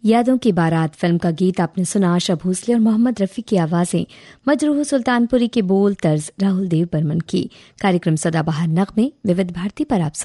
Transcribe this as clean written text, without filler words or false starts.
यादों की बारात फिल्म का गीत आपने सुना। आशा भोसले और मोहम्मद रफ़ी की आवाज़ें, मजरूह सुल्तानपुरी के बोल, तर्ज राहुल देव बर्मन की। कार्यक्रम सदाबहार नग़मे विविध भारती पर आप